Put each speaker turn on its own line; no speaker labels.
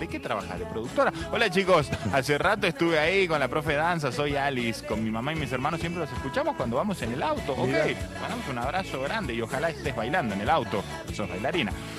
¿De qué trabajas? ¿De productora? Hola chicos, hace rato estuve ahí con la profe de danza, soy Alice, con mi mamá y mis hermanos siempre los escuchamos cuando vamos en el auto. Ok,
Mirá.
mandamos un abrazo grande y ojalá estés bailando en el auto, sos bailarina.